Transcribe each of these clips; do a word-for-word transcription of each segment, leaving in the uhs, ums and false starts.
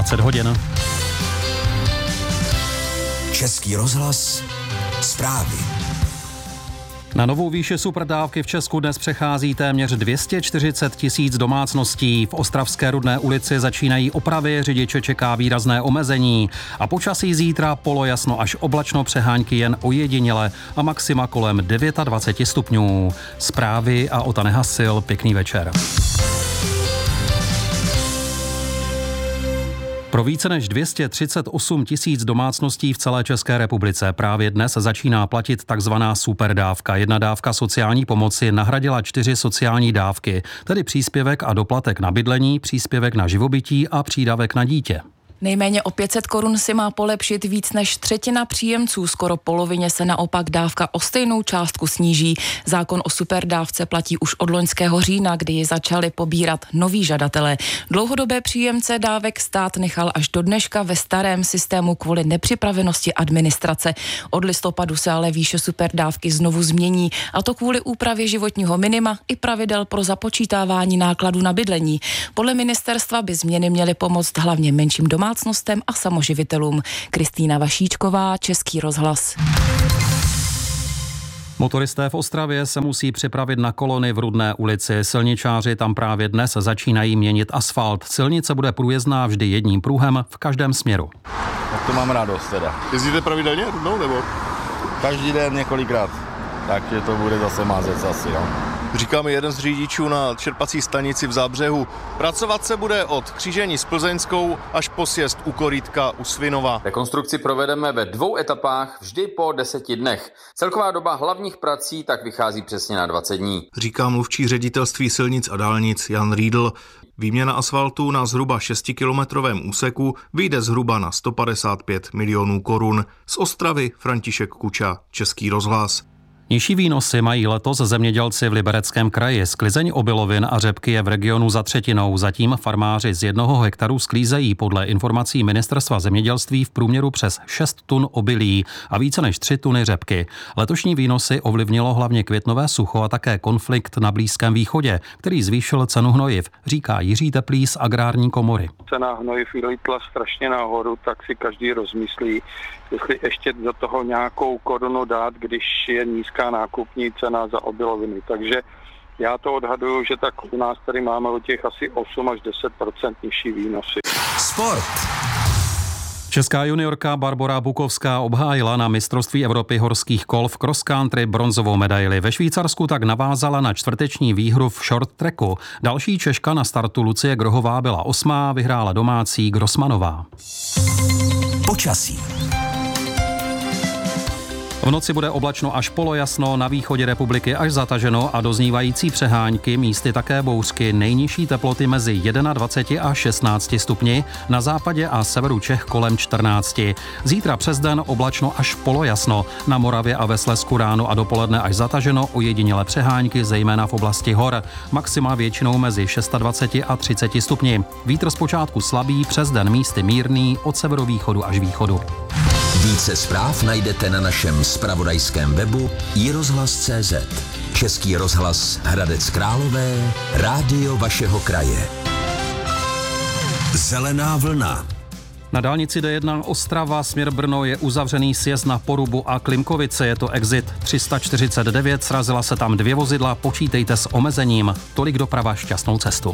dvacet hodin. Český rozhlas, zprávy. Na novou výši superdávky v Česku dnes přechází téměř dvě stě čtyřicet tisíc domácností. V Ostravské Rudné ulici začínají opravy, řidiče čeká výrazné omezení. A počasí zítra polojasno až oblačno, přehánky jen ojediněle a maxima kolem dvacet devět stupňů. Zprávy a Ota Nehasil, pěkný večer. Pro více než dvě stě třicet osm tisíc domácností v celé České republice právě dnes začíná platit takzvaná superdávka. Jedna dávka sociální pomoci nahradila čtyři sociální dávky, tedy příspěvek a doplatek na bydlení, příspěvek na živobytí a přídavek na dítě. Nejméně o pět set korun si má polepšit víc než třetina příjemců, skoro polovině se naopak dávka o stejnou částku sníží. Zákon o superdávce platí už od loňského října, kdy ji začali pobírat noví žadatelé. Dlouhodobé příjemce dávek stát nechal až do dneška ve starém systému kvůli nepřipravenosti administrace. Od listopadu se ale výše superdávky znovu změní, a to kvůli úpravě životního minima i pravidel pro započítávání nákladů na bydlení. Podle ministerstva by změny měly pomoct hlavně menším domácnostem domácnostem a samoživitelům. Kristýna Vašíčková, Český rozhlas. Motoristé v Ostravě se musí připravit na kolony v Rudné ulici. Silničáři tam právě dnes začínají měnit asfalt. Silnice bude průjezdná vždy jedním pruhem v každém směru. Tak to mám radost teda. Jezdíte pravidelně Rudnou nebo? Každý den několikrát. Takže to bude zase mázec asi, no. Říká mi jeden z řidičů na čerpací stanici v Zábřehu. Pracovat se bude od křížení s Plzeňskou až po sjezd u Korytka u Svinova. Rekonstrukci provedeme ve dvou etapách vždy po deseti dnech. Celková doba hlavních prací tak vychází přesně na dvacet dní. Říká mluvčí ředitelství silnic a dálnic Jan Riedl. Výměna asfaltu na zhruba šestikilometrovém úseku vyjde zhruba na sto padesát pět milionů korun. Z Ostravy František Kuča, Český rozhlas. Nižší výnosy mají letos zemědělci v Libereckém kraji. Sklizeň obilovin a řepky je v regionu za třetinou. Zatím farmáři z jednoho hektaru sklízejí podle informací Ministerstva zemědělství v průměru přes šest tun obilí a více než tři tuny řepky. Letošní výnosy ovlivnilo hlavně květnové sucho a také konflikt na Blízkém východě, který zvýšil cenu hnojiv, říká Jiří Teplý z Agrární komory. Cena hnojiv vylítla strašně nahoru, tak si každý rozmyslí, jestli ještě do toho nějakou korunu dát, když je nízká nákupní cena za obiloviny. Takže já to odhaduju, že tak u nás tady máme o těch asi osm až deset procent nižší výnosy. Sport. Česká juniorka Barbora Bukovská obhájila na mistrovství Evropy horských kol v cross country bronzovou medaili. Ve Švýcarsku tak navázala na čtvrteční výhru v short tracku. Další Češka na startu Lucie Grohová byla osmá, vyhrála domácí Grossmanová. Počasí. V noci bude oblačno až polojasno, na východě republiky až zataženo a doznívající přehánky, místy také bouřky, nejnižší teploty mezi dvaceti jedním a šestnácti stupni, na západě a severu Čech kolem čtrnácti. Zítra přes den oblačno až polojasno, na Moravě a ve Slezsku ráno a dopoledne až zataženo, ojedinělé přehánky, zejména v oblasti hor. Maxima většinou mezi dvaceti šesti a třiceti stupni. Vítr zpočátku slabý, přes den místy mírný, od severovýchodu až východu. Více zpráv najdete na našem zpravodajském webu i rozhlas tečka cé zet. Český rozhlas Hradec Králové, rádio vašeho kraje. Zelená vlna. Na dálnici D jedna Ostrava směr Brno je uzavřený sjezd na Porubu a Klimkovice. Je to exit tři sta čtyřicet devět, srazila se tam dvě vozidla, počítejte s omezením. Tolik doprava, šťastnou cestu.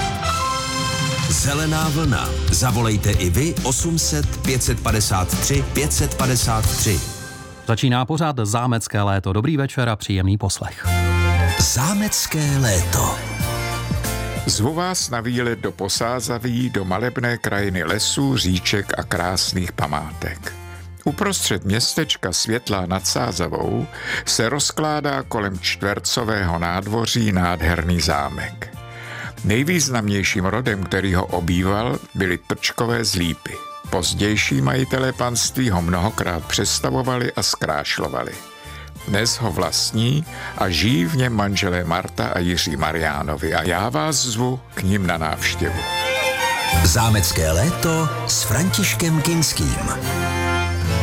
Zelená vlna. Zavolejte i vy osm set pět padesát tři pět set padesát tři. Začíná pořád Zámecké léto. Dobrý večer a příjemný poslech. Zámecké léto. Zvu vás na výlet do Posázaví, do malebné krajiny lesů, říček a krásných památek. Uprostřed městečka Světlá nad Sázavou se rozkládá kolem čtvercového nádvoří nádherný zámek. Nejvýznamnějším rodem, který ho obýval, byly Trčkové z Lípy. Pozdější majitelé panství ho mnohokrát přestavovali a zkrášlovali. Dnes ho vlastní a žijí v něm manželé Marta a Jiří Mariánovi a já vás zvu k nim na návštěvu. Zámecké léto s Františkem Kinským.